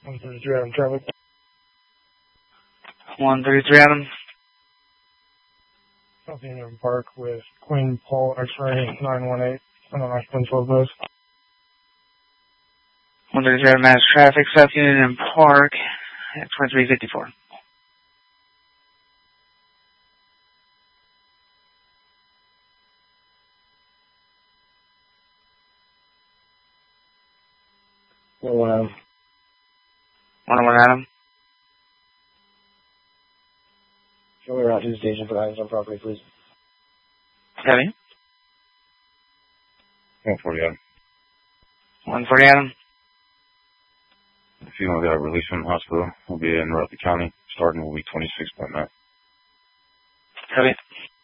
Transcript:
133 Adam traffic. 133 Adam. South Union Park with Queen Paul X-ray 918. I don't know, Queen 12 those. 133 Adam Mass traffic, South Union Park at 2354. Well, Adam. 101 Adam. Show me around to the station for the items on property, please. Copy. 140 Adam. 140 Adam. The female got released from the hospital will be in Rutherford County. Starting will be 26.9. Copy.